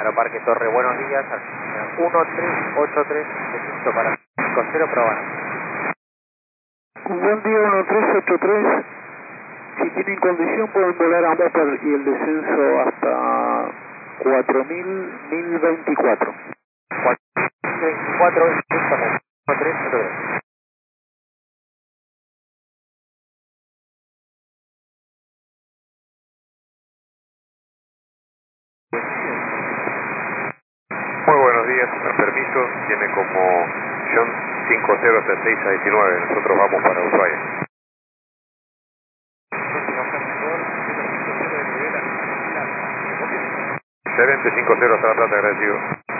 Aeroparque Torre, buenos días. 1383, listo para 50, probar. Buen día, 1383. Si tienen condición pueden volar a Mopar y el descenso hasta 4000, 1024. 4024, listo, 1383. Muy buenos días, con permiso, tiene como John 5036 a 19, nosotros vamos para Ushuaia. Excelente, 50 hasta la plata, agradecido.